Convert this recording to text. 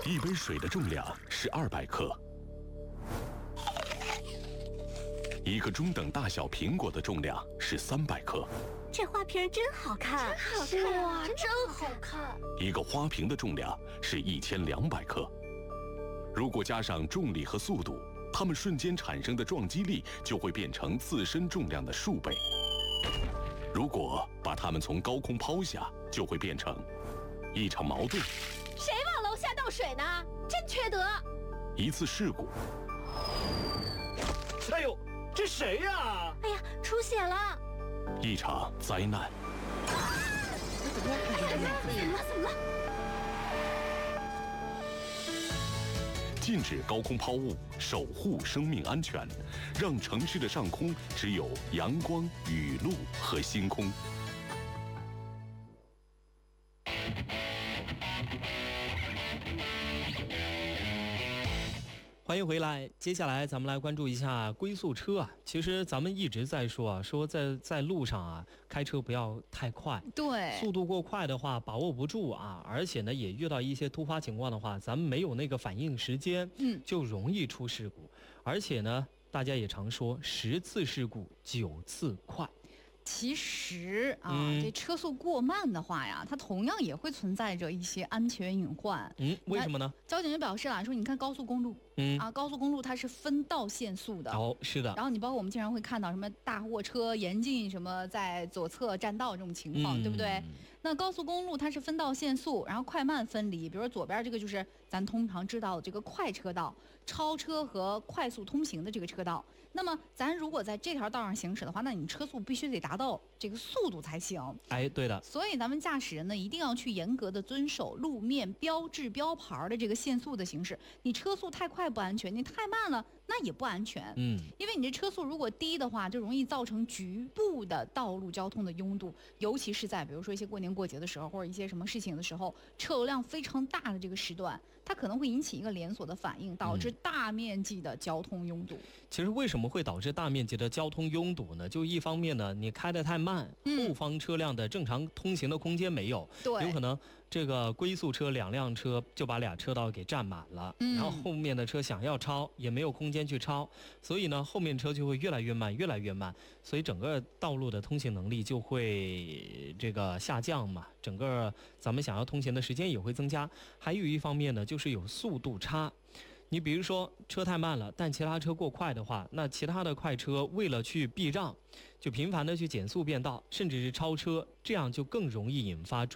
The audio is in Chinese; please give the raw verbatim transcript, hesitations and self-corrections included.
一杯水的重量是二百克，一个中等大小苹果的重量是三百克。 这花瓶真好看， 真好看， 哇， 真好看。 一个花瓶的重量是一千两百克。如果加上重力和速度，它们瞬间产生的撞击力就会变成自身重量的数倍。如果把它们从高空抛下，就会变成一场矛盾。 谁往楼下倒水呢？真缺德！ 嗯一次事故。 哎呦，这谁呀？ 哎呀，出血了！ 一场灾难。 怎么了？怎么了？ 禁止高空抛物，守护生命安全，让城市的上空只有阳光、雨露和星空。 欢迎回来，接下来咱们来关注一下龟速车啊。其实咱们一直在说啊，说在在路上啊，开车不要太快， 对， 速度过快的话把握不住啊，而且呢也遇到一些突发情况的话，咱们没有那个反应时间， 嗯， 就容易出事故。而且呢，大家也常说十次事故九次快。 其实啊、 嗯， 这车速过慢的话呀，它同样也会存在着一些安全隐患。 嗯，为什么呢？ 交警就表示了，说你看高速公路， 嗯啊，高速公路它是分道限速的。 哦，是的。 然后你包括我们经常会看到什么大货车严禁什么在左侧占道这种情况， 嗯、 对不对？那高速公路它是分道限速，然后快慢分离。比如说左边这个就是咱通常知道的这个快车道，超车和快速通行的这个车道。那么咱如果在这条道上行驶的话，那你车速必须得达到这个速度才行。 哎，对的。 所以咱们驾驶人呢，一定要去严格的遵守路面标志标牌的这个限速的行驶。你车速太快不安全，你太慢了那也不安全。 嗯， 因为你这车速如果低的话，就容易造成局部的道路交通的拥堵，尤其是在比如说一些过年过节的时候，或者一些什么事情的时候，车流量非常大的这个时段，它可能会引起一个连锁的反应，导致大面积的交通拥堵。 嗯、其实为什么会导致大面积的交通拥堵呢？就一方面呢，你开得太慢， 嗯、 后方车辆的正常通行的空间没有， 对， 有可能这个龟速车两辆车就把俩车道给占满了， 嗯、 然后后面的车想要超也没有空间去超，所以呢，后面车就会越来越慢，越来越慢，所以整个道路的通行能力就会这个下降嘛，整个咱们想要通行的时间也会增加。还有一方面呢，就是有速度差。你比如说车太慢了，但其他车过快的话，那其他的快车为了去避让，就频繁的去减速变道，甚至是超车，这样就更容易引发追